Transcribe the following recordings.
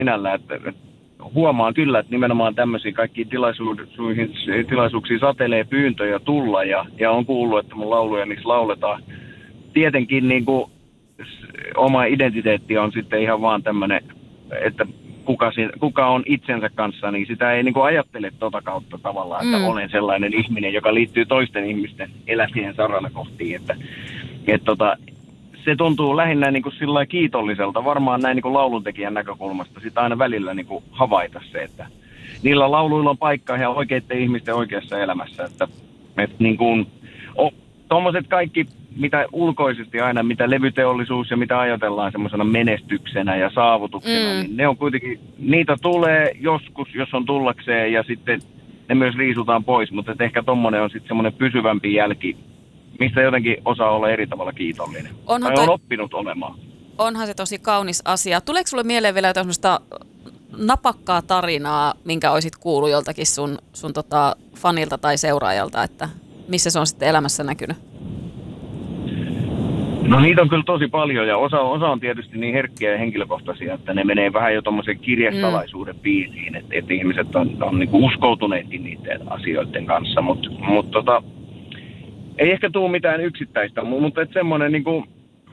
sinällä, että huomaan kyllä, että nimenomaan tämmöisiä kaikkiin tilaisuuksiin satelee pyyntöjä tulla ja on kuullut, että mun lauluja niissä lauletaan. Tietenkin niin kuin oma identiteetti on sitten ihan vaan tämmöinen, että kuka on itsensä kanssa, niin sitä ei niin kuin ajattele tota kautta tavallaan, että olen sellainen ihminen, joka liittyy toisten ihmisten elämien sarana kohtiin, että se tuntuu lähinnä niin kuin sillä kiitolliselta, varmaan näin niin kuin lauluntekijän näkökulmasta, sitä aina välillä niin kuin havaita se, että niillä lauluilla on paikka ihan oikeiden ihmisten oikeassa elämässä, että niin kuin tommoset kaikki, mitä ulkoisesti aina, mitä levyteollisuus ja mitä ajatellaan semmoisena menestyksenä ja saavutuksena, niin ne on kuitenkin, niitä tulee joskus, jos on tullakseen ja sitten ne myös riisutaan pois, mutta ehkä tommonen on sitten semmoinen pysyvämpi jälki, mistä jotenkin osaa olla eri tavalla kiitollinen. On oppinut olemaan. Onhan se tosi kaunis asia. Tuleeko sulle mieleen vielä jotain semmoista napakkaa tarinaa, minkä olisit kuullut joltakin sun fanilta tai seuraajalta, että missä se on sitten elämässä näkynyt? No niitä on kyllä tosi paljon ja osa on tietysti niin herkkiä ja henkilökohtaisia, että ne menee vähän jo tommoisen kirjastalaisuuden piiriin, että ihmiset on niinku uskoutuneetkin niiden asioiden kanssa, mutta ei ehkä tule mitään yksittäistä, mutta semmoinen niinku,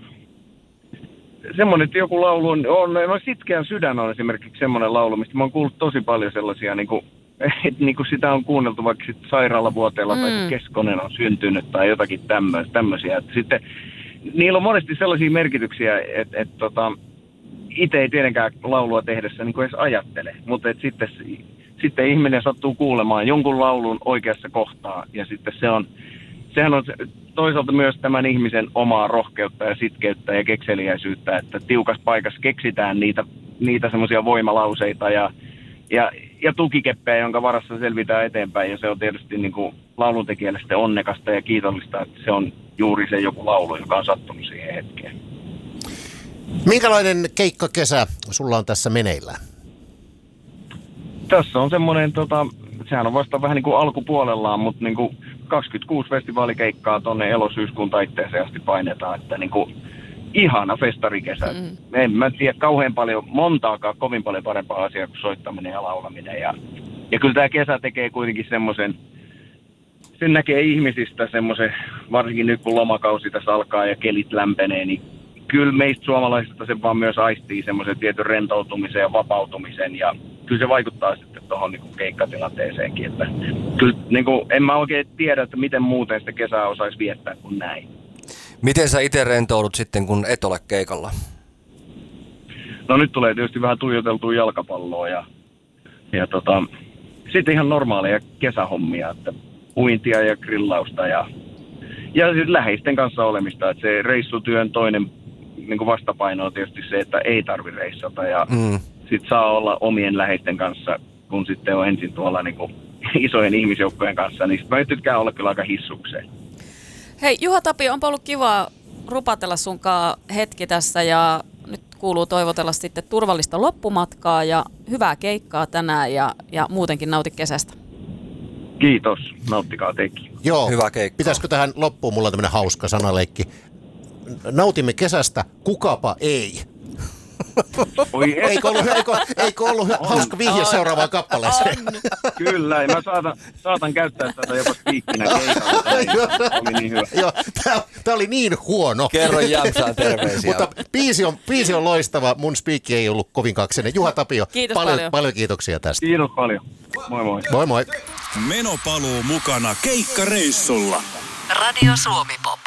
että joku laulu on Sitkeän sydän on esimerkiksi semmoinen laulu, mistä mä oon kuullut tosi paljon sellaisia, niinku sitä on kuunneltu vaikka sit sairaalavuoteella tai Keskonen on syntynyt tai jotakin tämmöisiä. Sitten niillä on monesti sellaisia merkityksiä, että itse ei tietenkään laulua tehdessä niin kuin edes ajattele, mutta sitten ihminen sattuu kuulemaan jonkun laulun oikeassa kohtaa ja sitten sehän on toisaalta myös tämän ihmisen omaa rohkeutta ja sitkeyttä ja kekseliäisyyttä, että tiukassa paikassa keksitään niitä semmoisia voimalauseita ja tukikeppejä, jonka varassa selvitään eteenpäin. Ja se on tietysti niin kuin lauluntekijälle sitten onnekasta ja kiitollista, että se on juuri se joku laulu, joka on sattunut siihen hetkeen. Minkälainen keikkakesä sulla on tässä meneillään? Tässä on semmoinen, sehän on vasta vähän niin kuin alkupuolellaan, mutta niin kuin 26 festivaalikeikkaa tuonne elosyyskuun taitteeseen asti painetaan, että niin kuin ihana festarikesä. En mä tiedä kauhean paljon, montaakaan kovin paljon parempaa asiaa kuin soittaminen ja laulaminen. Ja kyllä tämä kesä tekee kuitenkin semmoisen, sen näkee ihmisistä semmoisen, varsinkin nyt kun lomakausi tässä alkaa ja kelit lämpenee, niin kyllä meistä suomalaisista se vaan myös aistii semmoisen tietyn rentoutumisen ja vapautumisen. Ja kyllä se vaikuttaa sitten tuohon niin keikkatilanteeseenkin. Että kyllä niin kuin, en mä oikein tiedä, että miten muuten sitä kesää osaisi viettää kuin näin. Miten sä itse rentoudut sitten, kun et ole keikalla? No nyt tulee tietysti vähän tuijoteltua jalkapalloa ja sitten ihan normaaleja kesähommia, että uintia ja grillausta ja läheisten kanssa olemista. Että se reissutyön toinen niin kuin vastapaino on tietysti se, että ei tarvi reissata ja sitten saa olla omien läheisten kanssa, kun sitten on ensin tuolla niin kuin isojen ihmisjoukkojen kanssa, niin mä tykkään olla kyllä aika hissukseen. Hei Juha Tapio, onpa ollut kiva rupatella sunkaan hetki tässä ja nyt kuuluu toivotella sitten turvallista loppumatkaa ja hyvää keikkaa tänään ja muutenkin nauti kesästä. Kiitos, nauttikaa tekin. Joo, hyvä keikka. Pitäisikö tähän loppuun, mulla on tämmöinen hauska sanaleikki. Nautimme kesästä, kukapa ei. Eikö ollut hauska vihje seuraavaan kappaleeseen? Kyllä, mä saatan käyttää tätä jopa spiikkinä keikalla. Oli niin hyvä. Joo, tää oli niin huono. Kerro Jämsään terveisiä. Mutta biisi on loistava, mun spiikki ei ollut kovin kaksinen. Juha Tapio, paljon kiitoksia tästä. Kiitos paljon. Moi moi. Moi moi. Menopaluu mukana keikkareissulla. Radio Suomi Pop.